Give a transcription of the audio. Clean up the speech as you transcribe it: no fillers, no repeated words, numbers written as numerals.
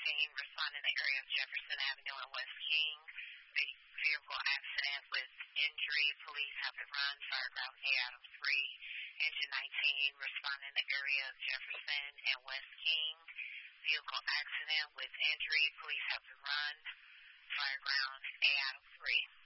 team responding to the area of Jefferson Avenue and West King. The vehicle accident with injury. Police have to run. Fireground 8 out of 3. Engine 19 responding to the area of Jefferson and West King. Vehicle accident with injury. Police have to run. Fireground 8 out of 3.